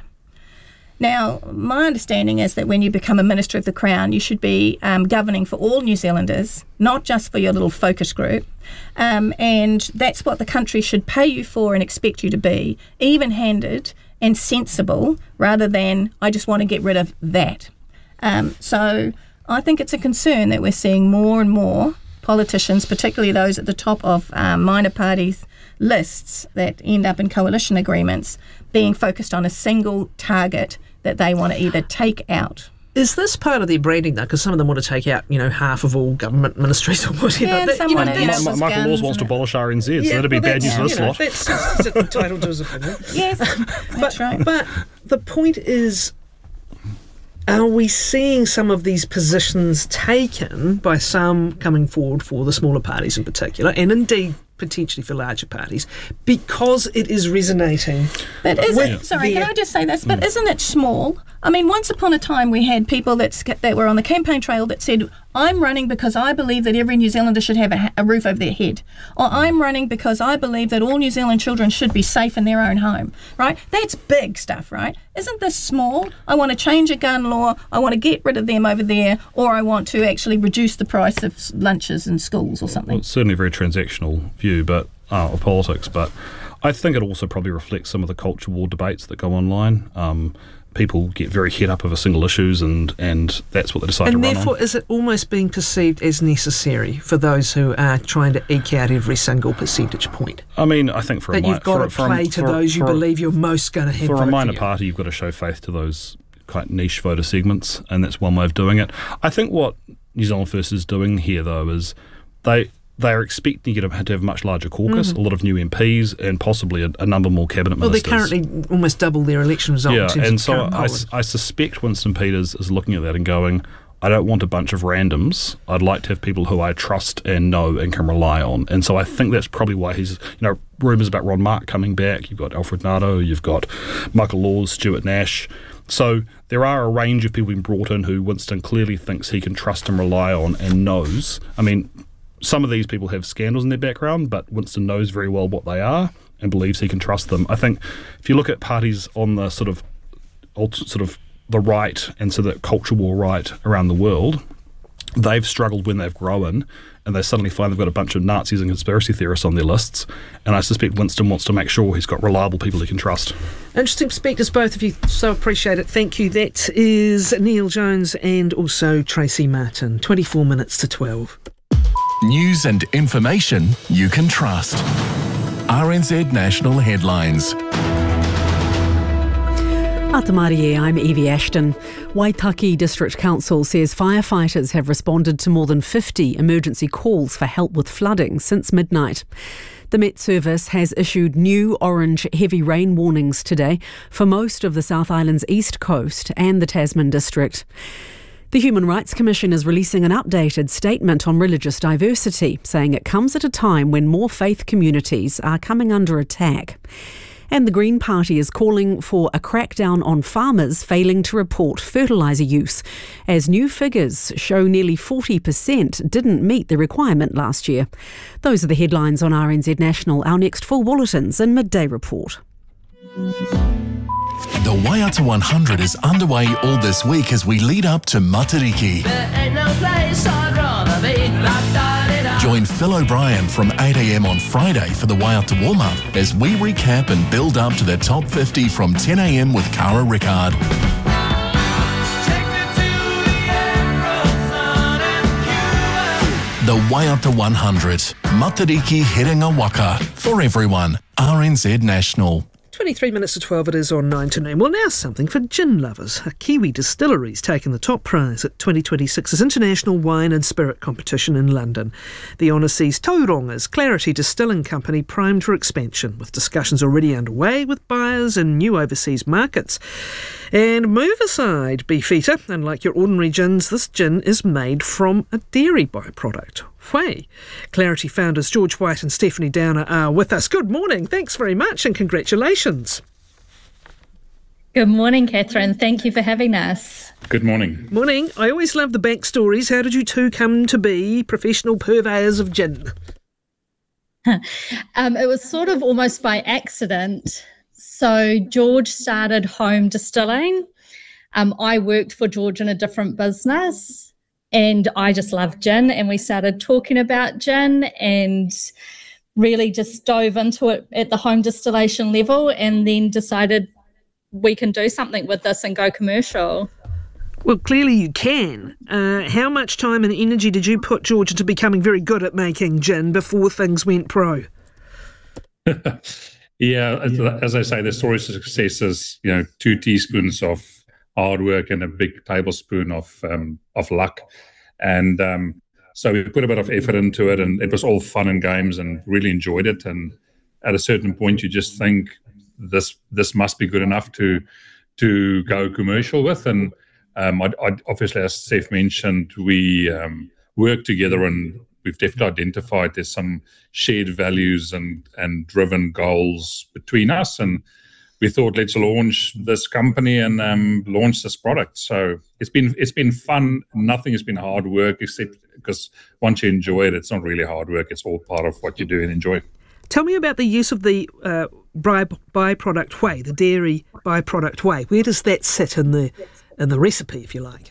Now, my understanding is that when you become a Minister of the Crown, you should be um, governing for all New Zealanders, not just for your little focus group. Um, and that's what the country should pay you for and expect you to be, even-handed and sensible, rather than I just want to get rid of that. Um, so I think it's a concern that we're seeing more and more politicians, particularly those at the top of um, minor parties' lists that end up in coalition agreements, being focused on a single target that they want to either take out. Is this part of their branding, though? Because some of them want to take out, you know, half of all government ministries or whatever. Yeah, that, some you know, want to, that's, you know, Michael Laws wants to abolish R N Z, yeah, so that'd be well, bad news for this you know, lot. That's, that's entitled to his opinion. Yes, but, that's right. But the point is, are we seeing some of these positions taken by some coming forward for the smaller parties in particular, and indeed potentially for larger parties, because it is resonating? But is it, sorry, can I just say this? But mm. isn't it small? I mean, once upon a time we had people that that were on the campaign trail that said, I'm running because I believe that every New Zealander should have a, a roof over their head. Or I'm running because I believe that all New Zealand children should be safe in their own home, right? That's big stuff, right? Isn't this small? I want to change a gun law, I want to get rid of them over there, or I want to actually reduce the price of lunches in schools or something. Well, it's certainly a very transactional view but uh, of politics, but I think it also probably reflects some of the culture war debates that go online. Um, people get very head up over single issues, and, and that's what they decide and to run on. And therefore, is it almost being perceived as necessary for those who are trying to eke out every single percentage point? I mean, I think for that a... That you've got for, to play for, to for, those for, you believe you're most going to have For vote a minor for you. party, you've got to show faith to those quite niche voter segments, and that's one way of doing it. I think what New Zealand First is doing here, though, is they... They are expecting you to have a much larger caucus, mm-hmm. a lot of new M Ps, and possibly a, a number more cabinet well, ministers. Well, they currently almost double their election result. Yeah, in terms and of so I, I suspect Winston Peters is looking at that and going, I don't want a bunch of randoms. I'd like to have people who I trust and know and can rely on. And so I think that's probably why he's, you know, rumours about Ron Mark coming back. You've got Alfred Nato, you've got Michael Laws, Stuart Nash. So there are a range of people being brought in who Winston clearly thinks he can trust and rely on and knows. I mean, some of these people have scandals in their background, but Winston knows very well what they are and believes he can trust them. I think if you look at parties on the sort of sort of the right and so the culture war right around the world, they've struggled when they've grown, and they suddenly find they've got a bunch of Nazis and conspiracy theorists on their lists. And I suspect Winston wants to make sure he's got reliable people he can trust. Interesting speakers, both of you. So appreciate it. Thank you. That is Neil Jones and also Tracy Martin. twenty-four minutes to twelve. News and information you can trust. R N Z National Headlines. Atamarie, I'm Evie Ashton. Waitaki District Council says firefighters have responded to more than fifty emergency calls for help with flooding since midnight. The Met Service has issued new orange heavy rain warnings today for most of the South Island's east coast and the Tasman district. The Human Rights Commission is releasing an updated statement on religious diversity, saying it comes at a time when more faith communities are coming under attack. And the Green Party is calling for a crackdown on farmers failing to report fertiliser use, as new figures show nearly forty percent didn't meet the requirement last year. Those are the headlines on R N Z National. Our next full bulletins and midday report. The Waiata one hundred is underway all this week as we lead up to Matariki. Join Phil O'Brien from eight a.m. on Friday for the Waiata warm-up as we recap and build up to the top fifty from ten a.m. with Cara Rickard. The Waiata one hundred, Matariki Herenga Waka, for everyone. R N Z National. twenty-three minutes to twelve it is on nine to nine. Well, now something for gin lovers. A Kiwi distillery's taken the top prize at twenty twenty-six's International Wine and Spirit Competition in London. The honour sees Tauronga's Clarity Distilling Company primed for expansion, with discussions already underway with buyers in new overseas markets. And move aside, Beefeater, unlike your ordinary gins, this gin is made from a dairy byproduct, whey. Clarity founders George White and Stephanie Downer are with us. Good morning, thanks very much and congratulations. Good morning, Catherine. Thank you for having us. Good morning. Morning. I always love the backstories. How did you two come to be professional purveyors of gin? um, it was sort of almost by accident. So George started home distilling. Um, I worked for George in a different business and I just loved gin, and we started talking about gin and really just dove into it at the home distillation level, and then decided we can do something with this and go commercial. Well, clearly you can. Uh, how much time and energy did you put, George, into becoming very good at making gin before things went pro? Yeah, as, as I say, the story to success is, you know, two teaspoons of hard work and a big tablespoon of um, of luck. And um, so we put a bit of effort into it, and it was all fun and games, and really enjoyed it. And at a certain point, you just think this this must be good enough to to go commercial with. And um, I, I, obviously, as Steph mentioned, we um, work together, and we've definitely identified there's some shared values and, and driven goals between us. And we thought, let's launch this company and um, launch this product. So it's been it's been fun. Nothing has been hard work, except because once you enjoy it, it's not really hard work. It's all part of what you do and enjoy. Tell me about the use of the uh, by, byproduct whey, the dairy byproduct whey. Where does that sit in the in the recipe, if you like?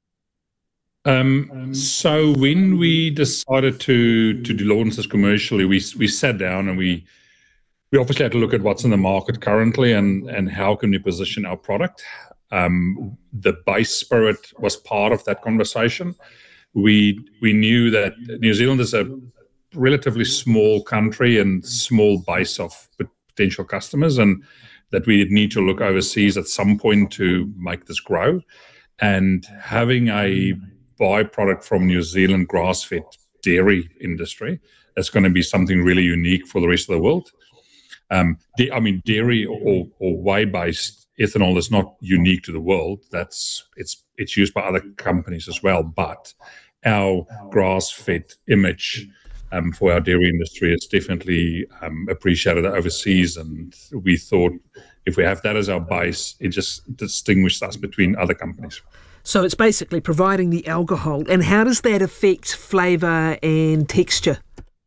Um, so when we decided to to launch this commercially, we we sat down and we we obviously had to look at what's in the market currently and and how can we position our product. Um, the base spirit was part of that conversation. We we knew that New Zealand is a relatively small country and small base of potential customers, and that we need to look overseas at some point to make this grow. And having a byproduct from New Zealand grass-fed dairy industry, that's going to be something really unique for the rest of the world. Um, the, I mean, dairy or, or whey-based ethanol is not unique to the world. That's it's it's used by other companies as well. But our grass-fed image um, for our dairy industry is definitely um, appreciated overseas, and we thought if we have that as our base, it just distinguishes us between other companies. So it's basically providing the alcohol. And how does that affect flavour and texture?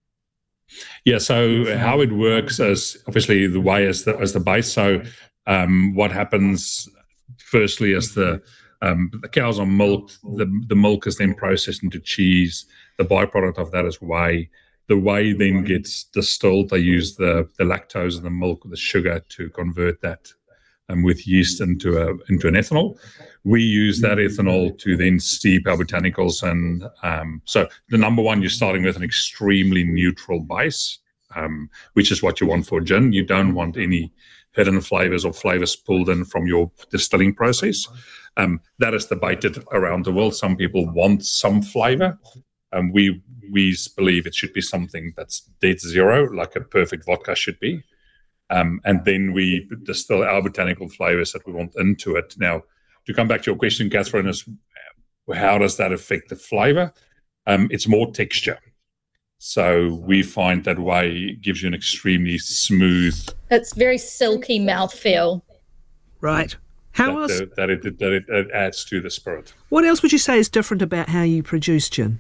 Yeah, so how it works is obviously the whey as the, as the base. So um, what happens firstly is the, um, the cows are milked. The, the milk is then processed into cheese. The byproduct of that is whey. The whey then gets distilled. They use the, the lactose in the milk, the sugar, to convert that um, with yeast into a into an ethanol. We use that ethanol to then steep our botanicals. And um, so the number one, you're starting with an extremely neutral base, um, which is what you want for gin. You don't want any hidden flavors or flavors pulled in from your distilling process. Um, that is debated around the world. Some people want some flavor. Um, we we believe it should be something that's dead zero, like a perfect vodka should be. Um, and then we distill our botanical flavors that we want into it. Now, to come back to your question, Catherine, is how does that affect the flavor? Um, it's more texture. So we find that way gives you an extremely smooth. It's very silky mouthfeel. Right. How that, else? uh, that, it, that it, it adds to the spirit. What else would you say is different about how you produce gin?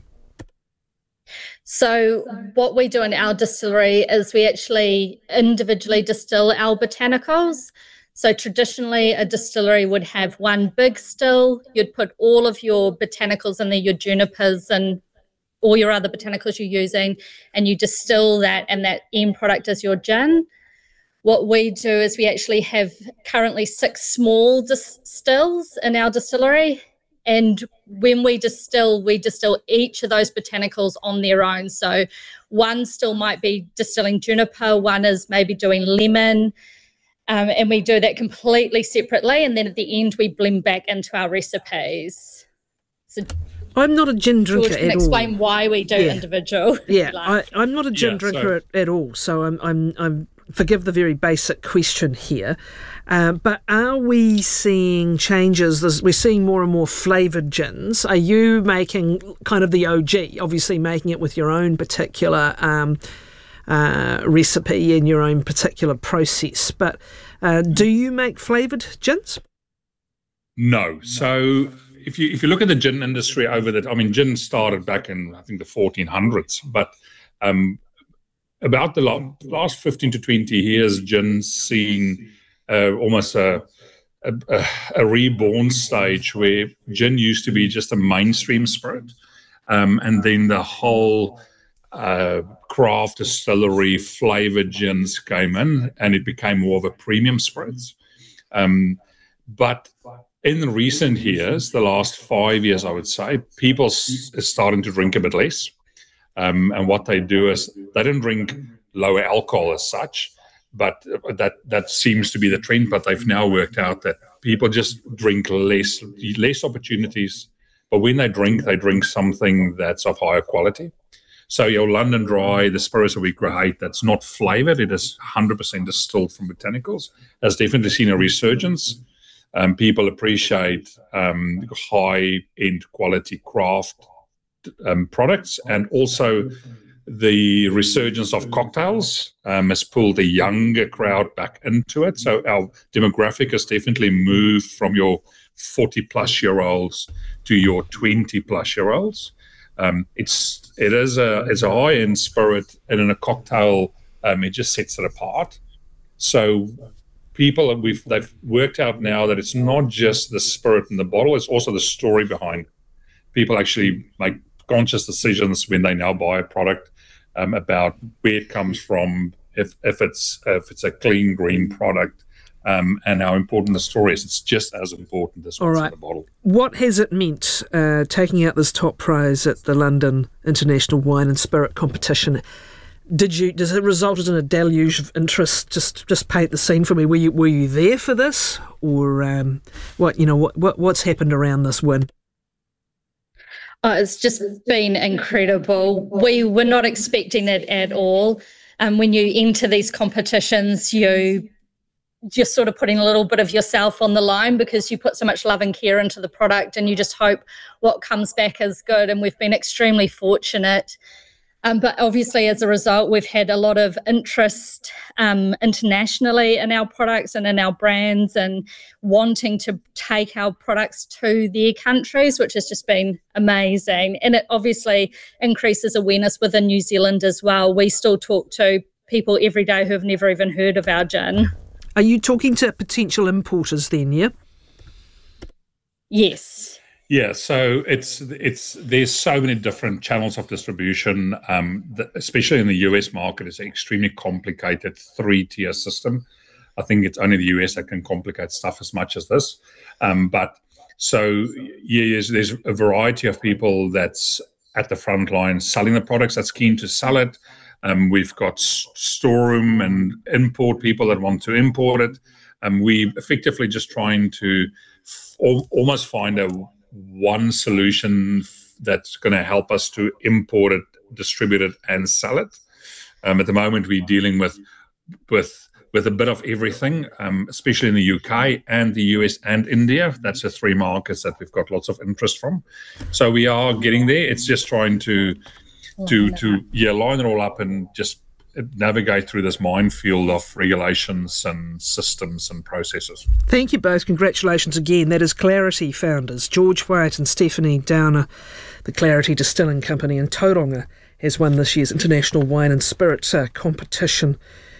So what we do in our distillery is we actually individually distill our botanicals. So traditionally a distillery would have one big still. You'd put all of your botanicals in there, your junipers and all your other botanicals you're using, and you distill that, and that end product is your gin. What we do is we actually have currently six small distills in our distillery. And when we distill, we distill each of those botanicals on their own. So one still might be distilling juniper, one is maybe doing lemon, um, and we do that completely separately. And then at the end, we blend back into our recipes. So I'm not a gin drinker George can at explain all. why we do Yeah. individual. Yeah, like. I, I'm not a gin Yeah, drinker so- at, at all. So I'm, I'm, I'm. Forgive the very basic question here, um, but are we seeing changes? There's, we're seeing more and more flavoured gins. Are you making kind of the O G? Obviously, making it with your own particular um, uh, recipe and your own particular process. But uh, do you make flavoured gins? No. So if you if you look at the gin industry over that, I mean, gin started back in I think the fourteen hundreds, but um, about the lo- last fifteen to twenty years, gin's seen uh, almost a, a a reborn stage where gin used to be just a mainstream spirit, um, and then the whole uh, craft distillery flavored gins came in, and it became more of a premium spirit. Um, but in recent years, the last five years, I would say, people s- are starting to drink a bit less. Um, and what they do is they don't drink lower alcohol as such, but that that seems to be the trend. But they've now worked out that people just drink less, less opportunities. But when they drink, they drink something that's of higher quality. So your London Dry, the spirits that we create, that's not flavored, it is one hundred percent distilled from botanicals, has definitely seen a resurgence. Um, people appreciate um, high-end quality craft Um, products, and also the resurgence of cocktails um, has pulled the younger crowd back into it. So our demographic has definitely moved from your forty plus year olds to your twenty plus year olds. Um, it's it is a it's a high end spirit, and in a cocktail, um, it just sets it apart. So people we've they've worked out now that it's not just the spirit in the bottle; it's also the story behind. People actually make conscious decisions when they now buy a product um, about where it comes from, if if it's if it's a clean green product, um, and how important the story is. It's just as important as what's All right. in the bottle. What has it meant uh, taking out this top prize at the London International Wine and Spirit Competition? Did you? Does it resulted in a deluge of interest? Just, just paint the scene for me. Were you, were you there for this, or um, what? You know, what, what, what's happened around this win? Oh, it's just been incredible. We were not expecting it at all. Um, when you enter these competitions, you just sort of putting a little bit of yourself on the line because you put so much love and care into the product, and you just hope what comes back is good. And we've been extremely fortunate. Um, but obviously, as a result, we've had a lot of interest um, internationally in our products and in our brands, and wanting to take our products to their countries, which has just been amazing. And it obviously increases awareness within New Zealand as well. We still talk to people every day who have never even heard of our gin. Are you talking to potential importers then, yeah? Yes. Yeah, so it's it's there's so many different channels of distribution, um, the, especially in the U S market. It's an extremely complicated three-tier system. I think it's only the U S that can complicate stuff as much as this. Um, but so yes, there's a variety of people that's at the front line selling the products, that's keen to sell it. Um, we've got storeroom and import people that want to import it. And um, we effectively just trying to f- al- almost find a one solution that's going to help us to import it, distribute it, and sell it. Um, at the moment, we're dealing with with with a bit of everything, um, especially in the U K and the U S and India. That's the three markets that we've got lots of interest from. So we are getting there. It's just trying to to Line it to up. yeah line it all up and just navigate through this minefield of regulations and systems and processes. Thank you both. Congratulations again. That is Clarity founders George White and Stephanie Downer. The Clarity Distilling Company in Tauranga has won this year's International Wine and Spirits uh, competition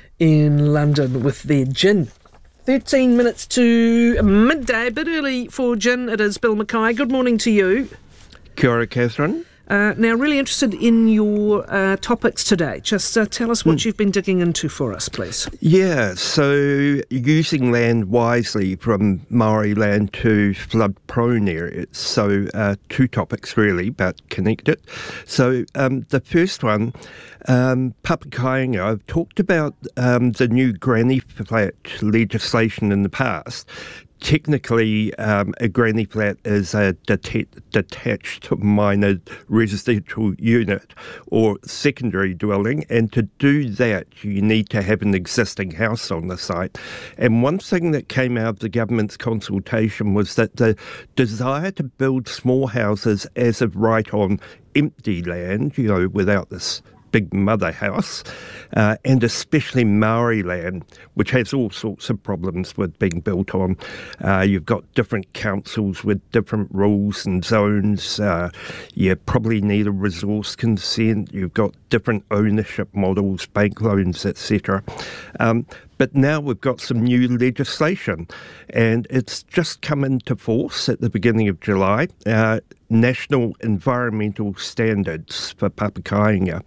in London with their gin. thirteen minutes to midday, a bit early for gin. It is Bill Mackay. Good morning to you. Kia ora, Catherine. Uh, now, really interested in your uh, topics today. Just uh, tell us what mm. you've been digging into for us, please. Yeah, so using land wisely from Maori land to flood-prone areas. So uh, two topics really, but connected. So um, the first one, um, Papakainga. I've talked about um, the new granny flat legislation in the past. Technically, um, a granny flat is a det- detached minor residential unit or secondary dwelling, and to do that you need to have an existing house on the site. And one thing that came out of the government's consultation was that the desire to build small houses as of right on empty land, you know, without this big mother house, uh, and especially Maori land, which has all sorts of problems with being built on. Uh, you've got different councils with different rules and zones. Uh, you probably need a resource consent. You've got different ownership models, bank loans, et cetera. Um, But now we've got some new legislation, and it's just come into force at the beginning of July. Uh, National Environmental Standards for Papakainga.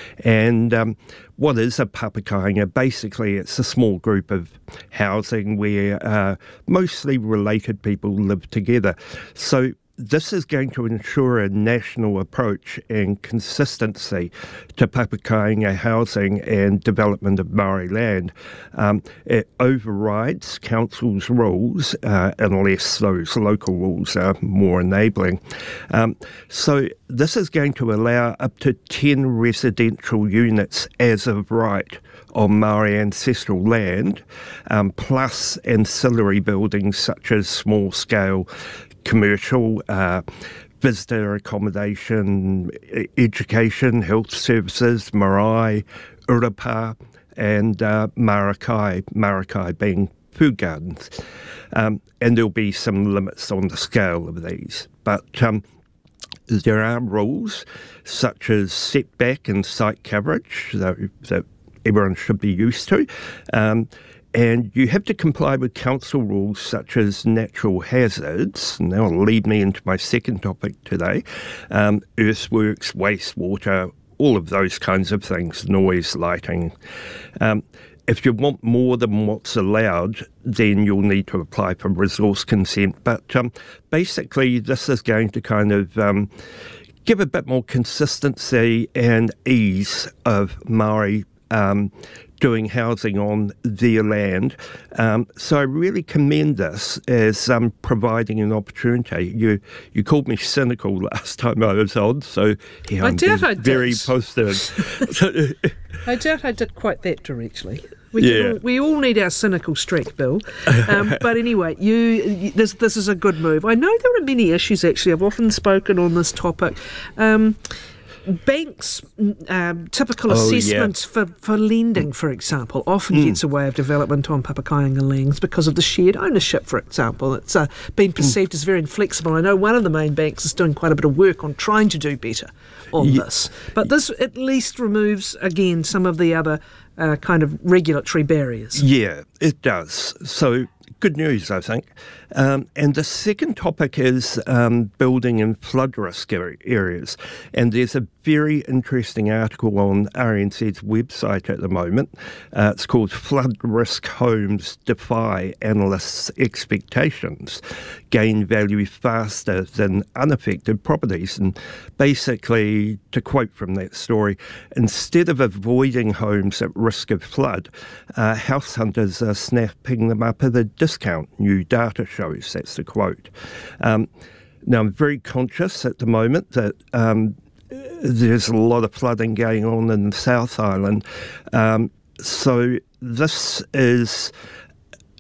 And um, what is a Papakainga? Basically, it's a small group of housing where uh, mostly related people live together. So this is going to ensure a national approach and consistency to Papakainga housing and development of Maori land. Um, it overrides council's rules uh, unless those local rules are more enabling. Um, so this is going to allow up to ten residential units as of right on Maori ancestral land, um, plus ancillary buildings such as small-scale commercial, uh, visitor accommodation, education, health services, marae, urapa, and uh, marakai, marakai being food gardens. Um, and there'll be some limits on the scale of these. But um, there are rules such as setback and site coverage that, that everyone should be used to. Um, And you have to comply with council rules such as natural hazards, and that will lead me into my second topic today, um, earthworks, wastewater, all of those kinds of things, noise, lighting. Um, if you want more than what's allowed, then you'll need to apply for resource consent. But um, basically, this is going to kind of um, give a bit more consistency and ease of Maori um doing housing on their land. Um, so I really commend this as um, providing an opportunity. You you called me cynical last time I was on, so yeah, I I'm doubt I did. very positive. I doubt I did quite that directly. We, Yeah. can all, we all need our cynical streak, Bill. Um, but anyway, you, you this this is a good move. I know there are many issues, actually. I've often spoken on this topic. Um, Banks' um, typical Oh, yeah. assessments for, for lending, for example, often Mm. gets away of development on Papakainga lands because of the shared ownership, for example. It's uh, been perceived as very inflexible. I know one of the main banks is doing quite a bit of work on trying to do better on Ye- this. But this at least removes, again, some of the other uh, kind of regulatory barriers. Yeah, it does. So good news, I think. Um, and the second topic is um, building in flood risk ar- areas. And there's a very interesting article on R N Z's website at the moment. Uh, it's called Flood Risk Homes Defy Analysts' Expectations, Gain Value Faster Than Unaffected Properties. And basically, to quote from that story, instead of avoiding homes at risk of flood, uh, house hunters are snapping them up at a discount, new data shows. That's the quote. Um, now, I'm very conscious at the moment that um, there's a lot of flooding going on in the South Island. Um, so this is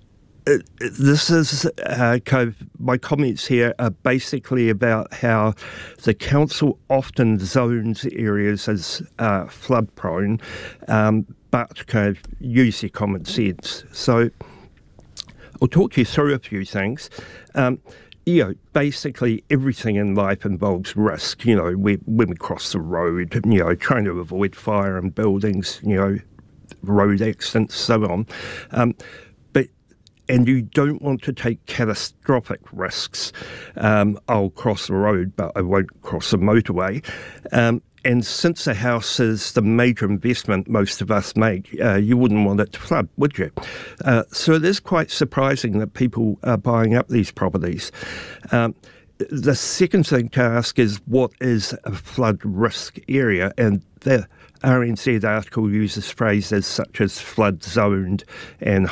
uh, this is uh, kind of, my comments here are basically about how the council often zones areas as uh, flood prone, um, but kind of use your common sense. So I'll talk you through a few things. Um, You know, basically everything in life involves risk. You know, we, when we cross the road, you know, trying to avoid fire in buildings, you know, road accidents, so on. Um, but and you don't want to take catastrophic risks. Um, I'll cross the road, but I won't cross the motorway. Um, And since a house is the major investment most of us make, uh, you wouldn't want it to flood, would you? Uh, so it is quite surprising that people are buying up these properties. Um, the second thing to ask is, what is a flood risk area? And the R N Z article uses phrases such as flood zoned and